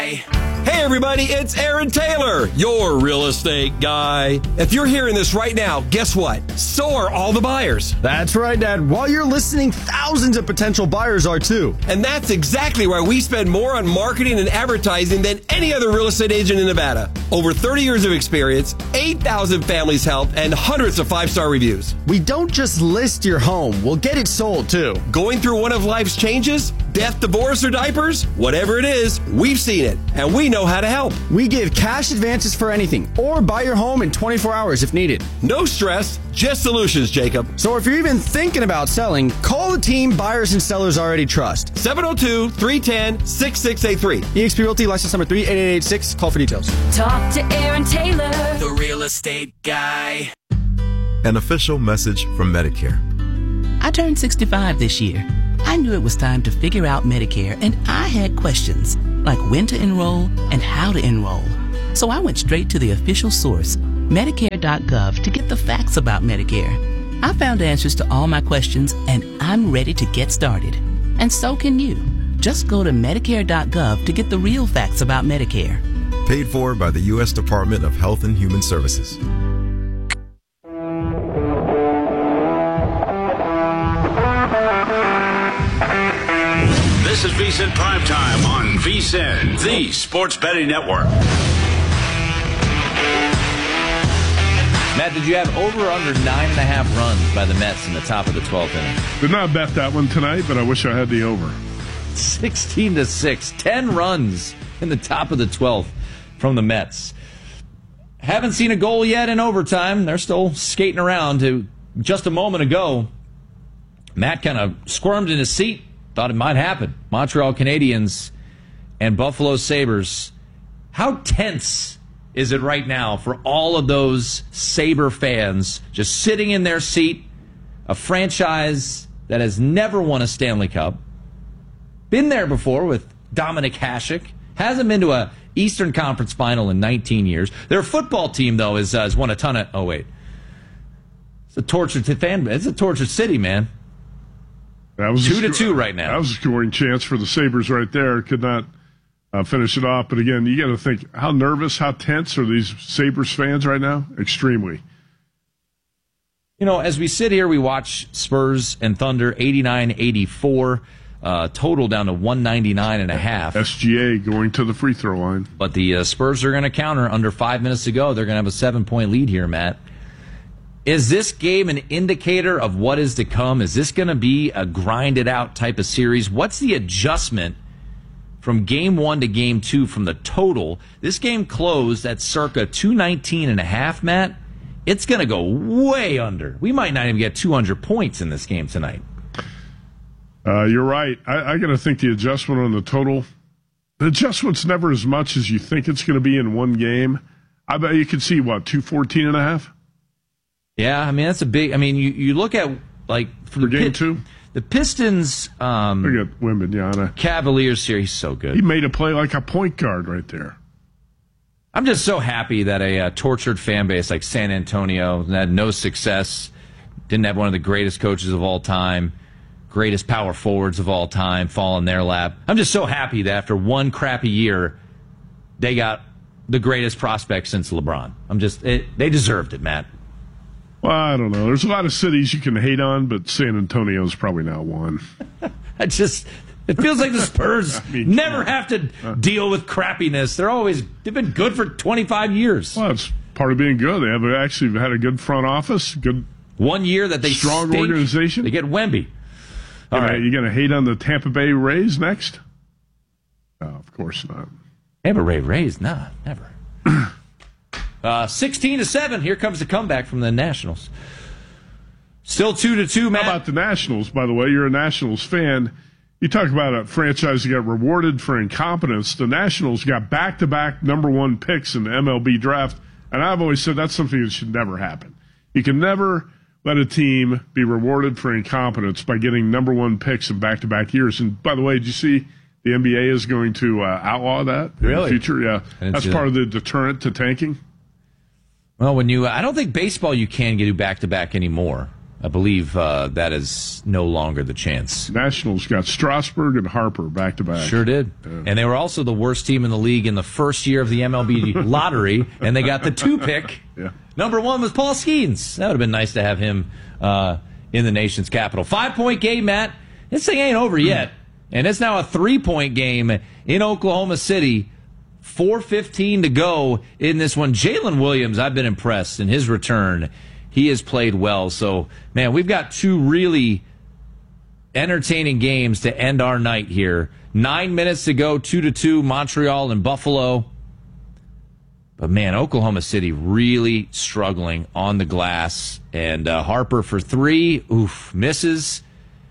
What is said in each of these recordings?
guy. Hey everybody, it's Aaron Taylor, your real estate guy. If you're hearing this right now, guess what? So are all the buyers. That's right, Dad. While you're listening, thousands of potential buyers are too. And that's exactly why we spend more on marketing and advertising than any other real estate agent in Nevada. Over 30 years of experience, 8,000 families helped, and hundreds of 5-star reviews. We don't just list your home, we'll get it sold too. Going through one of life's changes? Death, divorce, or diapers? Whatever it is, we've seen it, and we know how to help. We give cash advances for anything, or buy your home in 24 hours if needed. No stress, just solutions, Jacob. So if you're even thinking about selling, call the team buyers and sellers already trust. 702-310-6683. eXp Realty, license number 38886. Call for details. Talk to Aaron Taylor, the real estate guy. An official message from Medicare. I turned 65 this year. I knew it was time to figure out Medicare, and I had questions, like when to enroll and how to enroll. So I went straight to the official source, Medicare.gov, to get the facts about Medicare. I found answers to all my questions, and I'm ready to get started. And so can you. Just go to Medicare.gov to get the real facts about Medicare. Paid for by the U.S. Department of Health and Human Services. This is VSiN Primetime on VSiN, the Sports Betting Network. Matt, did you have over or under 9.5 runs by the Mets in the top of the 12th inning? Did not bet that one tonight, but I wish I had the over. 16-6, 10 runs in the top of the 12th from the Mets. Haven't seen a goal yet in overtime. They're still skating around. To just a moment ago, Matt kind of squirmed in his seat. Thought it might happen. Montreal Canadiens and Buffalo Sabres. How tense is it right now for all of those Sabre fans just sitting in their seat? A franchise that has never won a Stanley Cup. Been there before with Dominic Hasek. Hasn't been to a Eastern Conference final in 19 years. Their football team, though, has won a ton of... Oh, wait. It's a tortured fan. It's a tortured city, man. That was 2-2 right now. That was a scoring chance for the Sabres right there. Could not finish it off. But again, you got to think, how nervous, how tense are these Sabres fans right now? Extremely. You know, as we sit here, we watch Spurs and Thunder 89-84, total down to 199.5. SGA going to the free throw line. But the Spurs are going to counter under 5 minutes to go. They're going to have a 7-point lead here, Matt. Is this game an indicator of what is to come? Is this going to be a grind-it-out type of series? What's the adjustment from Game 1 to Game 2 from the total? This game closed at circa 219.5, Matt. It's going to go way under. We might not even get 200 points in this game tonight. You're right. I got to think the adjustment on the total, the adjustment's never as much as you think it's going to be in one game. I bet you could see, 214.5? Yeah, I mean, that's a big... I mean, you look at, like... For Game 2? The Pistons... Look at Wembanyama. Cavaliers here, he's so good. He made a play like a point guard right there. I'm just so happy that a tortured fan base like San Antonio had no success, didn't have one of the greatest coaches of all time, greatest power forwards of all time fall in their lap. I'm just so happy that after one crappy year, they got the greatest prospect since LeBron. They deserved it, Matt. Well, I don't know. There's a lot of cities you can hate on, but San Antonio's probably not one. It feels like the Spurs never have to deal with crappiness. They've been good for 25 years. Well, it's part of being good. They have actually had a good front office, good 1 year that they strong organization. They get Wemby. All right, you going to hate on the Tampa Bay Rays next? No, of course not. Tampa Bay Rays? Nah, never. 16-7. Here comes the comeback from the Nationals. Still 2-2, Matt. How about the Nationals, by the way? You're a Nationals fan. You talk about a franchise that got rewarded for incompetence. The Nationals got back-to-back number one picks in the MLB draft, and I've always said that's something that should never happen. You can never let a team be rewarded for incompetence by getting number one picks in back-to-back years. And by the way, did you see the NBA is going to outlaw that in the future? Yeah, that's part of the deterrent to tanking. Well, I don't think baseball you can do back-to-back anymore. I believe that is no longer the chance. Nationals got Strasburg and Harper back-to-back. Sure did. Yeah. And they were also the worst team in the league in the first year of the MLB lottery, and they got the 2 pick. Yeah. Number 1 was Paul Skeens. That would have been nice to have him in the nation's capital. 5-point game, Matt. This thing ain't over yet. And it's now a 3-point game in Oklahoma City. 4:15 to go in this one. Jalen Williams, I've been impressed in his return. He has played well. So, man, we've got 2 really entertaining games to end our night here. 9 minutes to go, 2-2, Montreal and Buffalo. But, man, Oklahoma City really struggling on the glass. And Harper for 3, misses.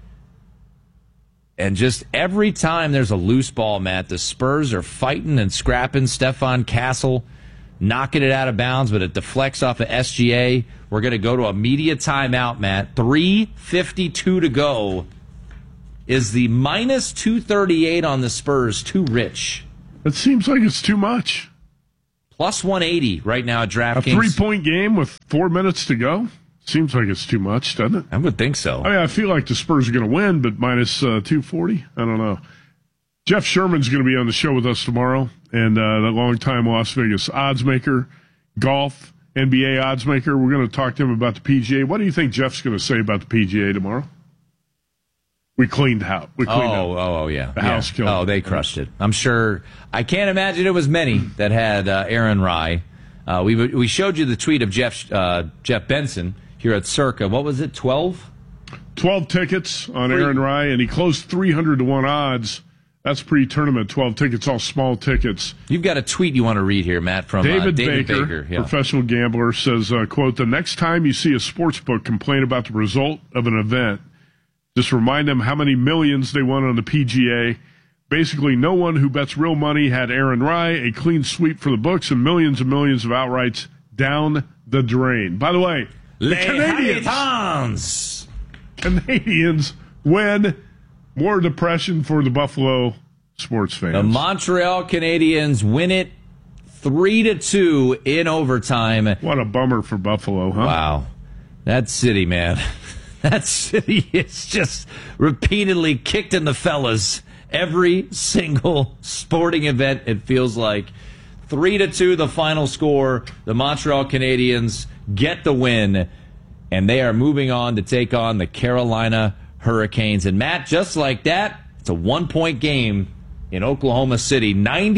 And just every time there's a loose ball, Matt, the Spurs are fighting and scrapping. Stefan Castle knocking it out of bounds, but it deflects off of SGA. We're going to go to a media timeout, Matt. 3:52 to go. Is the minus 238 on the Spurs too rich? It seems like it's too much. Plus 180 right now at DraftKings. A 3-point game with 4 minutes to go? Seems like it's too much, doesn't it? I would think so. I mean, I feel like the Spurs are going to win, but minus 240? I don't know. Jeff Sherman's going to be on the show with us tomorrow, and the longtime Las Vegas odds maker, golf, NBA odds maker. We're going to talk to him about the PGA. What do you think Jeff's going to say about the PGA tomorrow? We cleaned out. Yeah. The house killed. Oh, they crushed it. I'm sure. I can't imagine it was many that had Aaron Rai. We showed you the tweet of Jeff Benson here at Circa. What was it, 12? 12 tickets on Aaron Rai, and he closed 300 to 1 odds. That's pre-tournament, 12 tickets, all small tickets. You've got a tweet you want to read here, Matt, from David Baker. Yeah. Professional gambler, says, quote, "The next time you see a sports book complain about the result of an event, just remind them how many millions they won on the PGA. Basically, no one who bets real money had Aaron Rai, a clean sweep for the books, and millions of outrights down the drain." By the way, the Canadians win. More depression for the Buffalo sports fans. The Montreal Canadiens win it 3-2 in overtime. What a bummer for Buffalo, huh? Wow. That city, man. That city is just repeatedly kicked in the fellas. Every single sporting event, it feels like. 3-2 the final score. The Montreal Canadiens get the win, and they are moving on to take on the Carolina Hurricanes. And Matt, just like that, it's a 1-point game in Oklahoma City.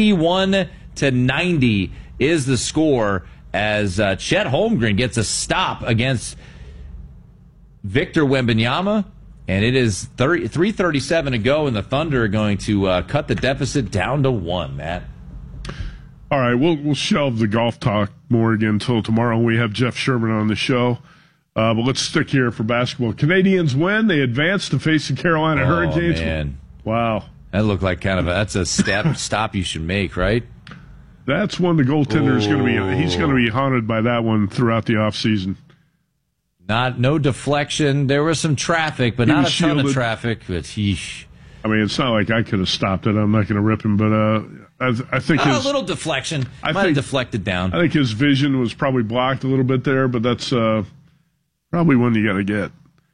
91-90 is the score as Chet Holmgren gets a stop against Victor Wembanyama. And it is 3:37 to go, and the Thunder are going to cut the deficit down to 1, Matt. All right, we'll shelve the golf talk more again until tomorrow when we have Jeff Sherman on the show. But let's stick here for basketball. Canadians win. They advance to face the Carolina Hurricanes. Man. Wow. That looked like that's a stop you should make, right? That's one the goaltender is going to be. He's going to be haunted by that one throughout the offseason. No deflection. There was some traffic, but not a ton of traffic. But I mean, it's not like I could have stopped it. I'm not going to rip him, but I think a little deflection. Might have deflected down. I think his vision was probably blocked a little bit there, but that's probably one you got to get.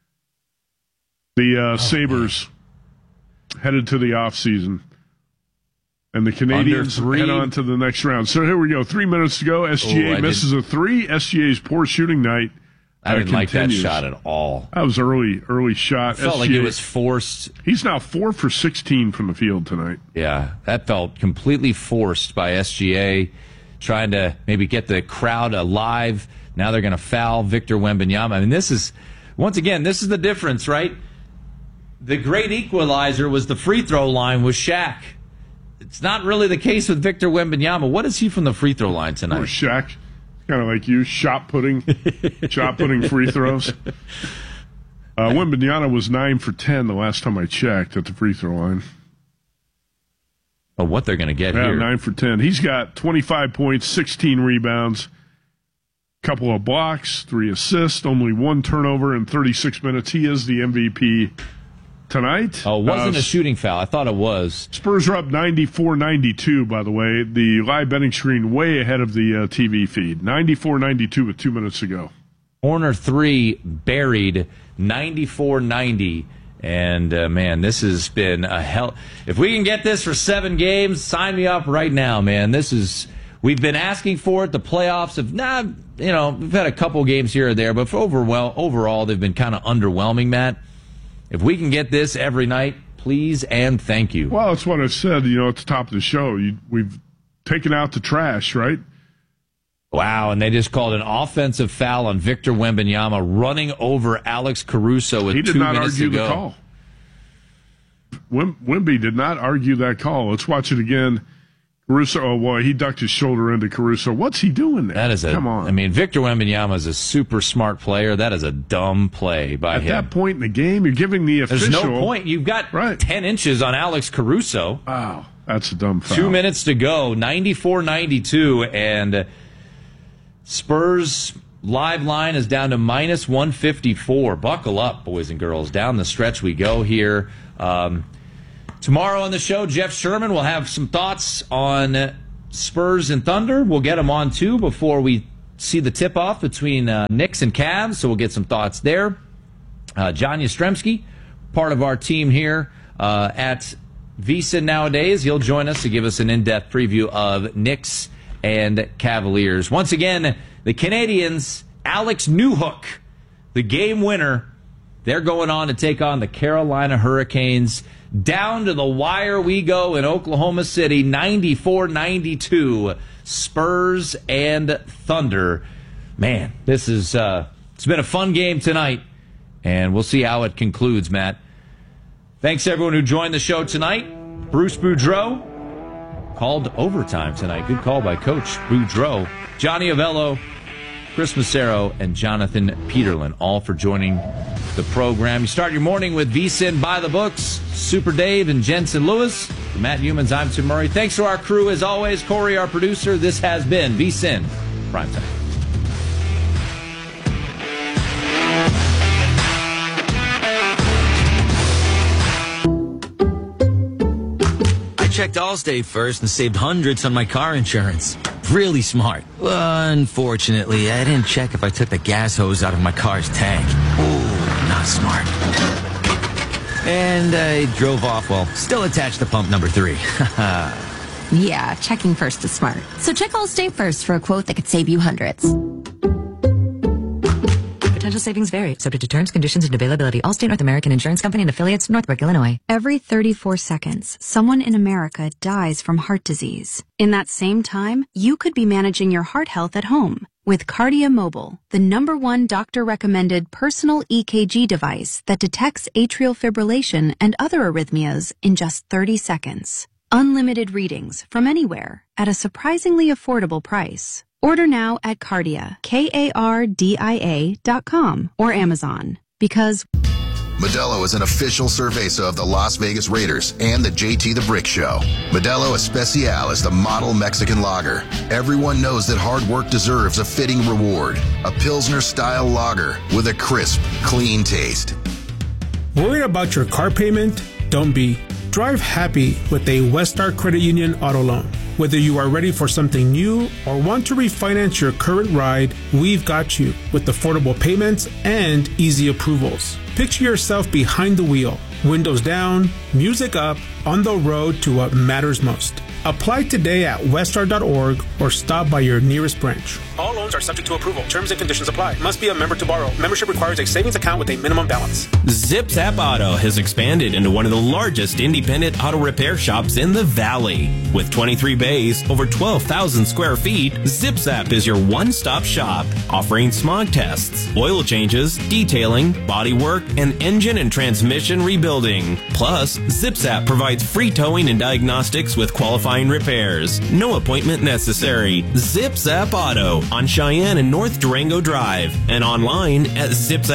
The Sabres headed to the offseason, and the Canadians head on to the next round. So here we go. 3 minutes to go. SGA misses a 3. SGA's poor shooting night. I didn't like that shot at all. That was early shot. It felt like it was forced. He's now 4 for 16 from the field tonight. Yeah, that felt completely forced by SGA, trying to maybe get the crowd alive. Now they're going to foul Victor Wembanyama. I mean, this is the difference, right? The great equalizer was the free throw line with Shaq. It's not really the case with Victor Wembanyama. What is he from the free throw line tonight? Or Shaq. Kind of like you, shot putting free throws. Wembanyama was 9 for 10 the last time I checked at the free throw line. Oh, what they're going to get here. 9 for 10. He's got 25 points, 16 rebounds, couple of blocks, 3 assists, only 1 turnover in 36 minutes. He is the MVP tonight. Oh, it wasn't a shooting foul. I thought it was. Spurs are up 94-92, by the way. The live betting screen way ahead of the TV feed. 94-92 with 2 minutes to go. Corner 3 buried 94-90. And, man, this has been a hell. If we can get this for 7 games, sign me up right now, man. We've been asking for it. The playoffs have not, we've had a couple games here or there, but overall, they've been kind of underwhelming, Matt. If we can get this every night, please and thank you. Well, that's what I said, at the top of the show. We've taken out the trash, right? Wow, and they just called an offensive foul on Victor Wembanyama running over Alex Caruso with 2 minutes to go. He did not argue the call. Wemby did not argue that call. Let's watch it again. Caruso, he ducked his shoulder into Caruso. What's he doing there? Come on. I mean, Victor Wembanyama is a super smart player. That is a dumb play by him. At that point in the game, you're giving the official... There's no point. You've got 10 inches on Alex Caruso. Wow, that's a dumb foul. 2 minutes to go, 94-92, and Spurs live line is down to minus 154. Buckle up, boys and girls. Down the stretch we go here. Tomorrow on the show, Jeff Sherman will have some thoughts on Spurs and Thunder. We'll get them on, too, before we see the tip-off between Knicks and Cavs, so we'll get some thoughts there. John Yastrzemski, part of our team here at VSiN nowadays. He'll join us to give us an in-depth preview of Knicks and Cavaliers. Once again, the Canadians, Alex Newhook, the game winner. They're going on to take on the Carolina Hurricanes. Down to the wire we go in Oklahoma City, 94-92, Spurs and Thunder. Man, this is it's been a fun game tonight, and we'll see how it concludes, Matt. Thanks to everyone who joined the show tonight. Bruce Boudreau called overtime tonight. Good call by Coach Boudreau. Johnny Avello, Chris Massero, and Jonathan Peterlin, all for joining the program. You start your morning with VSiN by the books. Super Dave and Jensen Lewis. For Matt Humans, I'm Tim Murray. Thanks to our crew, as always. Corey, our producer. This has been VSiN Primetime. I checked Allstate first and saved hundreds on my car insurance. Really smart. Unfortunately, I didn't check if I took the gas hose out of my car's tank. Ooh, not smart. And I drove off while still attached to pump number 3. Yeah, checking first is smart. So check Allstate first for a quote that could save you hundreds. Potential savings vary, subject to terms, conditions, and availability. Allstate North American Insurance Company and affiliates, Northbrook, Illinois. Every 34 seconds, someone in America dies from heart disease. In that same time, you could be managing your heart health at home with Cardia Mobile, the #1 doctor-recommended personal EKG device that detects atrial fibrillation and other arrhythmias in just 30 seconds. Unlimited readings from anywhere at a surprisingly affordable price. Order now at Cardia, KARDIA.com or Amazon, because Modelo is an official cerveza of the Las Vegas Raiders and the JT the Brick Show. Modelo Especial is the model Mexican lager. Everyone knows that hard work deserves a fitting reward. A Pilsner-style lager with a crisp, clean taste. Worried about your car payment? Don't be. Drive happy with a Westar Credit Union auto loan. Whether you are ready for something new or want to refinance your current ride, we've got you with affordable payments and easy approvals. Picture yourself behind the wheel, windows down, music up, on the road to what matters most. Apply today at westar.org or stop by your nearest branch. All loans are subject to approval. Terms and conditions apply. Must be a member to borrow. Membership requires a savings account with a minimum balance. ZipZap Auto has expanded into one of the largest independent auto repair shops in the Valley. With 23 bays, over 12,000 square feet, ZipZap is your one-stop shop, offering smog tests, oil changes, detailing, body work, and engine and transmission rebuilding. Plus, ZipZap provides free towing and diagnostics with qualifying repairs. No appointment necessary. ZipZap Auto on Cheyenne and North Durango Drive and online at zipzap.com.